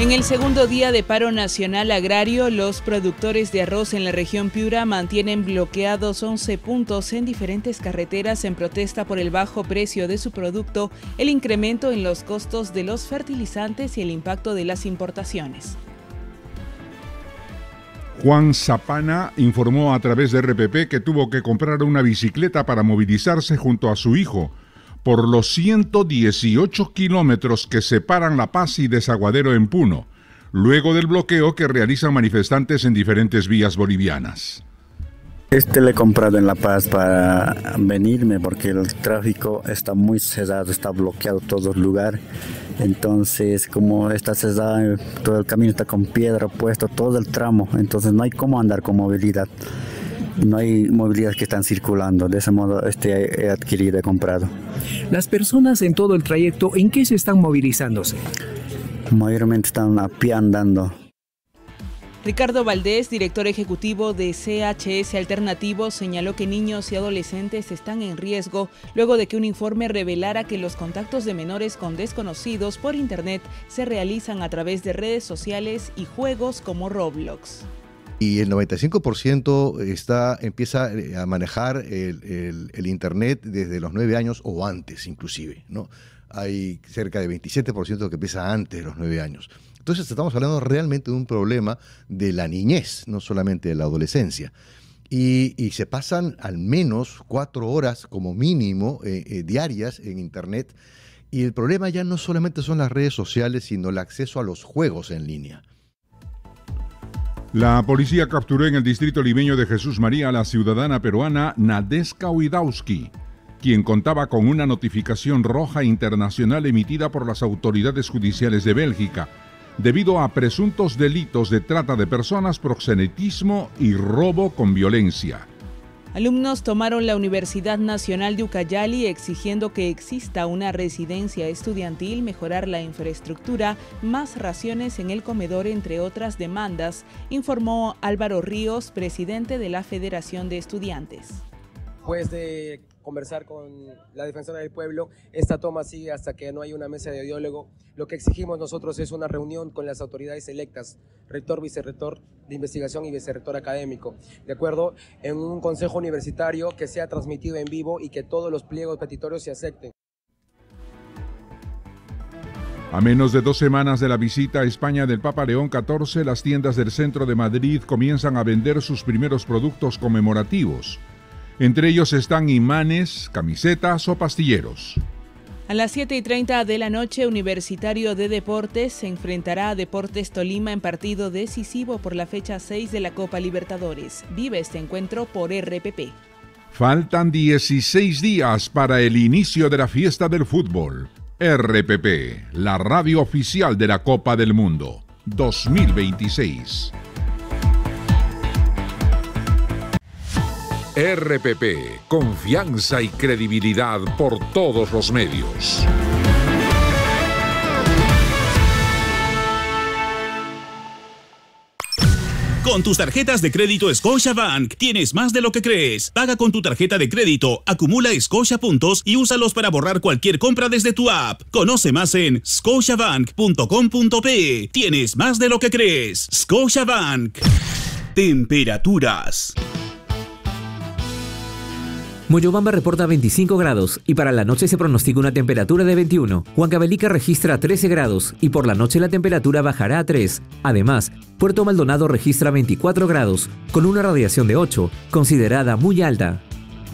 En el segundo día de paro nacional agrario, los productores de arroz en la región Piura mantienen bloqueados 11 puntos en diferentes carreteras en protesta por el bajo precio de su producto, el incremento en los costos de los fertilizantes y el impacto de las importaciones. Juan Zapana informó a través de RPP que tuvo que comprar una bicicleta para movilizarse junto a su hijo por los 118 kilómetros que separan La Paz y Desaguadero en Puno, luego del bloqueo que realizan manifestantes en diferentes vías bolivianas. Le he comprado en La Paz para venirme porque el tráfico está muy cerrado, está bloqueado todo el lugar. Entonces, como está cerrado, todo el camino está con piedra puesto, todo el tramo. Entonces no hay cómo andar con movilidad. No hay movilidad que están circulando. De ese modo he adquirido, he comprado. Las personas en todo el trayecto, ¿en qué se están movilizándose? Mayormente están a pie andando. Ricardo Valdés, director ejecutivo de CHS Alternativo, señaló que niños y adolescentes están en riesgo luego de que un informe revelara que los contactos de menores con desconocidos por internet se realizan a través de redes sociales y juegos como Roblox. Y el 95% empieza a manejar el internet desde los 9 años o antes inclusive, ¿no? Hay cerca de 27% que empieza antes de los 9 años. Entonces estamos hablando realmente de un problema de la niñez, no solamente de la adolescencia. Y se pasan al menos 4 horas como mínimo diarias en internet. Y el problema ya no solamente son las redes sociales, sino el acceso a los juegos en línea. La policía capturó en el distrito limeño de Jesús María a la ciudadana peruana Nadeska Widawski, quien contaba con una notificación roja internacional emitida por las autoridades judiciales de Bélgica, debido a presuntos delitos de trata de personas, proxenetismo y robo con violencia. Alumnos tomaron la Universidad Nacional de Ucayali exigiendo que exista una residencia estudiantil, mejorar la infraestructura, más raciones en el comedor, entre otras demandas, informó Álvaro Ríos, presidente de la Federación de Estudiantes. Después de conversar con la Defensora del Pueblo, esta toma sigue hasta que no haya una mesa de diálogo. Lo que exigimos nosotros es una reunión con las autoridades electas, rector, vicerrector de investigación y vicerrector académico, de acuerdo, en un consejo universitario que sea transmitido en vivo y que todos los pliegos petitorios se acepten. A menos de 2 semanas de la visita a España del Papa León XIV, las tiendas del centro de Madrid comienzan a vender sus primeros productos conmemorativos. Entre ellos están imanes, camisetas o pastilleros. A las 7:30 de la noche, Universitario de Deportes se enfrentará a Deportes Tolima en partido decisivo por la fecha 6 de la Copa Libertadores. Vive este encuentro por RPP. Faltan 16 días para el inicio de la fiesta del fútbol. RPP, la radio oficial de la Copa del Mundo 2026. RPP, confianza y credibilidad por todos los medios. Con tus tarjetas de crédito Scotiabank tienes más de lo que crees. Paga con tu tarjeta de crédito, acumula Scotia puntos y úsalos para borrar cualquier compra desde tu app. Conoce más en scotiabank.com.pe. Tienes más de lo que crees. Scotiabank. Temperaturas. Moyobamba reporta 25 grados y para la noche se pronostica una temperatura de 21. Huancavelica registra 13 grados y por la noche la temperatura bajará a 3. Además, Puerto Maldonado registra 24 grados con una radiación de 8, considerada muy alta.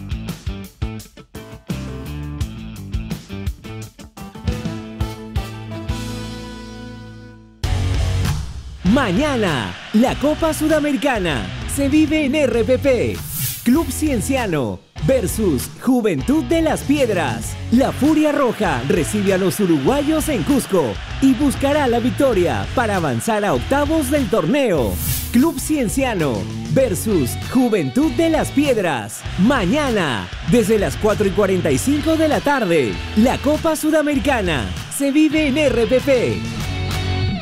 Mañana, la Copa Sudamericana se vive en RPP. Club Cienciano versus Juventud de las Piedras. La Furia Roja recibe a los uruguayos en Cusco y buscará la victoria para avanzar a octavos del torneo. Club Cienciano versus Juventud de las Piedras. Mañana, desde las 4:45 de la tarde. La Copa Sudamericana se vive en RPP.